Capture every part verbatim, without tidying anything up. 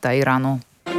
та Ірану.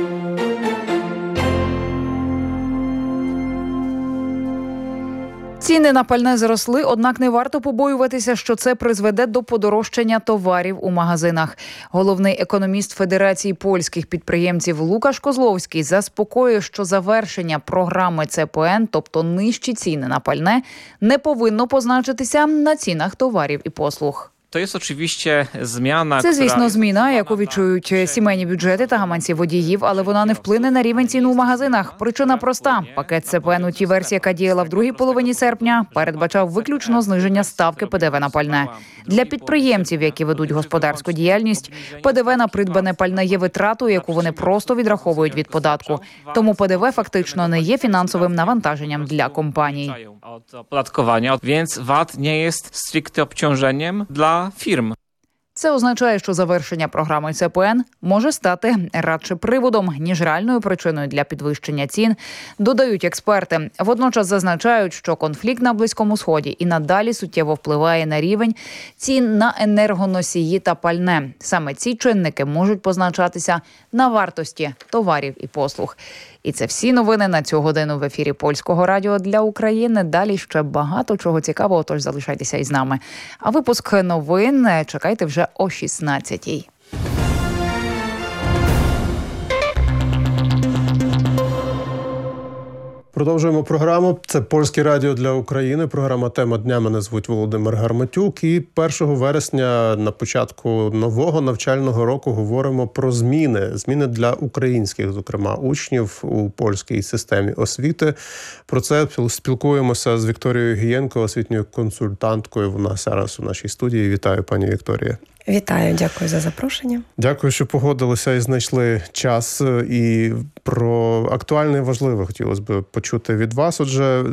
Ціни на пальне зросли, однак не варто побоюватися, що це призведе до подорожчання товарів у магазинах. Головний економіст Федерації польських підприємців Лукаш Козловський заспокоює, що завершення програми Це Пе Ен, тобто нижчі ціни на пальне, не повинно позначитися на цінах товарів і послуг. To jest oczywiście zmiana. Це, звісно, зміна, яку відчують сімейні бюджети та гаманці водіїв, але вона не вплине на рівень цін у магазинах. Причина проста. Пакет Це Пе Ен у тій версії, яка діяла в другій половині серпня, передбачав виключно зниження ставки Пе Де Ве на пальне. Для підприємців, які ведуть господарську діяльність, Пе Де Ве на придбане пальне є витратою, яку вони просто відраховують від податку. Тому Пе Де Ве фактично не є фінансовим навантаженням для компаній. Od opodatkowania, więc ва ат nie jest stricte obciążeniem dla firm. Це означає, що завершення програми Це Пе Ен може стати радше приводом, ніж реальною причиною для підвищення цін, додають експерти. Водночас зазначають, що конфлікт на Близькому Сході і надалі суттєво впливає на рівень цін на енергоносії та пальне. Саме ці чинники можуть позначатися на вартості товарів і послуг. І це всі новини на цю годину в ефірі Польського радіо для України. Далі ще багато чого цікавого, тож залишайтеся із нами. А випуск новин чекайте вже о шістнадцятій. Продовжуємо програму. Це Польське радіо для України. Програма «Тема дня». Мене звуть Володимир Гарматюк. І першого вересня на початку нового навчального року говоримо про зміни. Зміни для українських, зокрема, учнів у польській системі освіти. Про це спілкуємося з Вікторією Гієнко, освітньою консультанткою. Вона зараз у нашій студії. Вітаю, пані Вікторія. Вітаю, дякую за запрошення. Дякую, що погодилися і знайшли час. І про актуальне і важливе хотілося б почути від вас. Отже,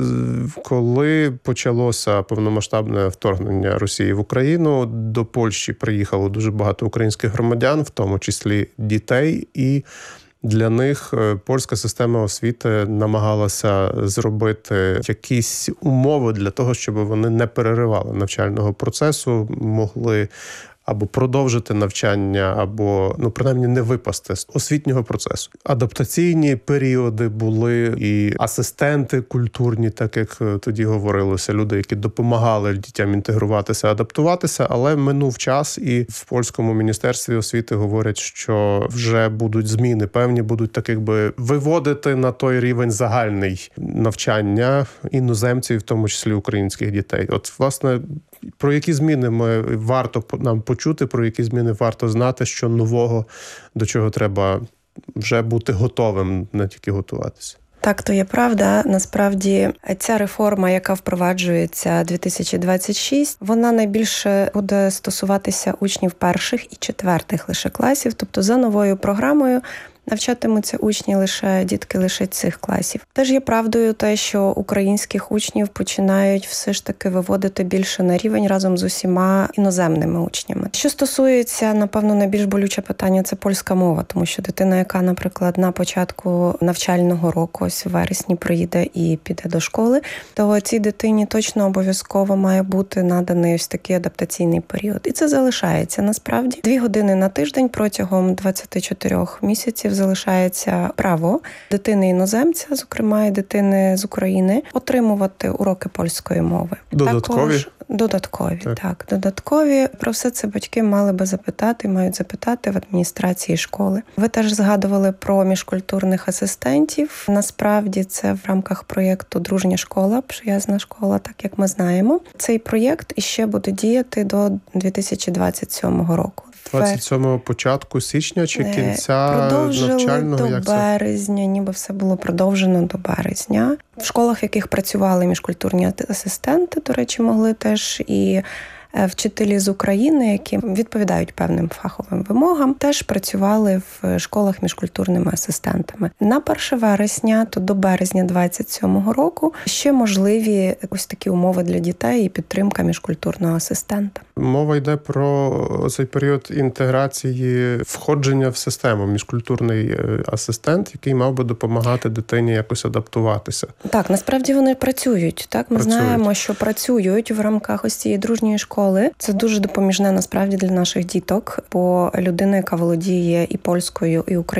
коли почалося повномасштабне вторгнення Росії в Україну, до Польщі приїхало дуже багато українських громадян, в тому числі дітей, і для них польська система освіти намагалася зробити якісь умови для того, щоб вони не переривали навчального процесу, могли або продовжити навчання, або, ну, принаймні, не випасти з освітнього процесу. Адаптаційні періоди були, і асистенти культурні, так як тоді говорилося, люди, які допомагали дітям інтегруватися, адаптуватися, але минув час, і в польському міністерстві освіти говорять, що вже будуть зміни, певні будуть, так якби, виводити на той рівень загальний навчання іноземців, в тому числі українських дітей. От, власне, про які зміни ми варто нам почути, про які зміни варто знати, що нового, до чого треба вже бути готовим, не тільки готуватися? Так, то є правда. Насправді, ця реформа, яка впроваджується дві тисячі двадцять шість, вона найбільше буде стосуватися учнів перших і четвертих лише класів, тобто за новою програмою навчатимуться учні лише, дітки лише цих класів. Теж є правдою те, що українських учнів починають все ж таки виводити більше на рівень разом з усіма іноземними учнями. Що стосується, напевно, найбільш болюче питання – це польська мова, тому що дитина, яка, наприклад, на початку навчального року, ось у вересні приїде і піде до школи, то цій дитині точно обов'язково має бути наданий ось такий адаптаційний період. І це залишається насправді. Дві години на тиждень протягом двадцяти чотирьох місяців залишається право дитини-іноземця, зокрема і дитини з України, отримувати уроки польської мови. Додаткові? Також додаткові, так. так. Додаткові. Про все це батьки мали би запитати, мають запитати в адміністрації школи. Ви теж згадували про міжкультурних асистентів. Насправді це в рамках проєкту «Дружня школа», «Приязна школа», так як ми знаємо. Цей проєкт іще буде діяти до дві тисячі двадцять сьомого року. двадцять сьомого початку січня чи кінця продовжили навчального? до як це? березня, ніби все було продовжено до березня. В школах, в яких працювали міжкультурні асистенти, до речі, могли теж і вчителі з України, які відповідають певним фаховим вимогам, теж працювали в школах міжкультурними асистентами. На перше вересня, то до березня двадцять сьомого року ще можливі ось такі умови для дітей і підтримка міжкультурного асистента. Мова йде про цей період інтеграції, входження в систему, міжкультурний асистент, який мав би допомагати дитині якось адаптуватися. Так, насправді вони працюють. Так, ми працюють. знаємо, що працюють в рамках ось цієї дружньої школи. Це дуже допоміжне насправді для наших діток, бо людина, яка володіє і польською, і українською,